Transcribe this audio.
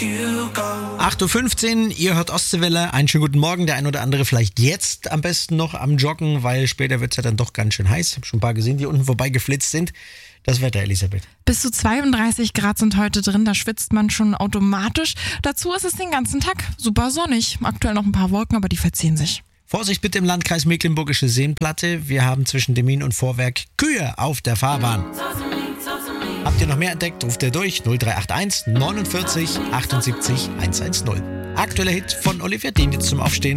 8.15 Uhr, ihr hört Ostseewelle. Einen schönen guten Morgen. Der ein oder andere vielleicht jetzt am besten noch am Joggen, weil später wird es ja dann doch ganz schön heiß. Ich habe schon ein paar gesehen, die unten vorbei geflitzt sind. Das Wetter, Elisabeth. Bis zu 32 Grad sind heute drin, da schwitzt man schon automatisch. Dazu ist es den ganzen Tag super sonnig. Aktuell noch ein paar Wolken, aber die verziehen sich. Vorsicht bitte im Landkreis Mecklenburgische Seenplatte. Wir haben zwischen Demmin und Vorwerk Kühe auf der Fahrbahn. Habt ihr noch mehr entdeckt, ruft ihr durch 0381 49 78 110. Aktueller Hit von Olivia Dean jetzt zum Aufstehen.